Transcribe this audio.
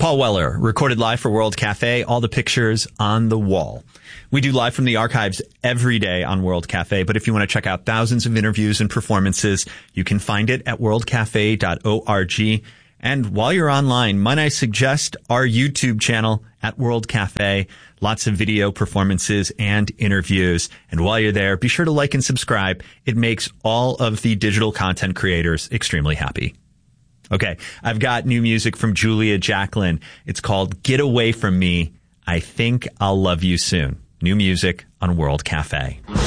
Paul Weller, recorded live for World Cafe, all the pictures on the wall. We do live from the archives every day on World Cafe, but if you want to check out thousands of interviews and performances, you can find it at worldcafe.org. And while you're online, might I suggest our YouTube channel at World Cafe. Lots of video performances and interviews. And while you're there, be sure to like and subscribe. It makes all of the digital content creators extremely happy. Okay, I've got new music from Julia Jacklin. It's called Get Away From Me. I Think I'll Love You Soon. New music on World Cafe.